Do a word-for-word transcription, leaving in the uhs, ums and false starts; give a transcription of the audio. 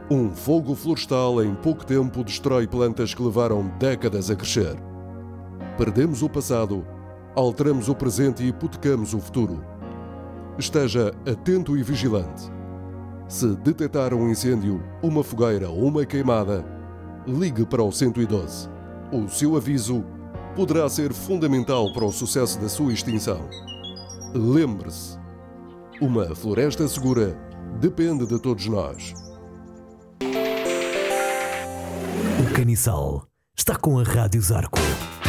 Um fogo florestal em pouco tempo destrói plantas que levaram décadas a crescer. Perdemos o passado, alteramos o presente e hipotecamos o futuro. Esteja atento e vigilante. Se detectar um incêndio, uma fogueira ou uma queimada, ligue para o cento e doze. O seu aviso poderá ser fundamental para o sucesso da sua extinção. Lembre-se, uma floresta segura depende de todos nós. O Caniçal está com a Rádio Zarco.